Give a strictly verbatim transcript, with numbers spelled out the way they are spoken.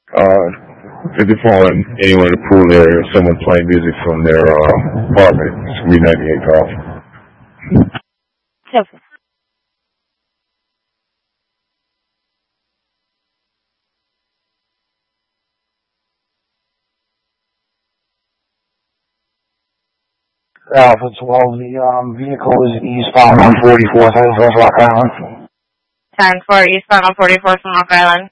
Uh, fifty-four and anyone in the pool area, someone playing music from their uh, apartment. It's gonna be ninety-eight call. Okay. Alpha twelve, the um, vehicle is eastbound on forty-fourth, Rock Island. ten four eastbound on forty-fourth from Rock Island.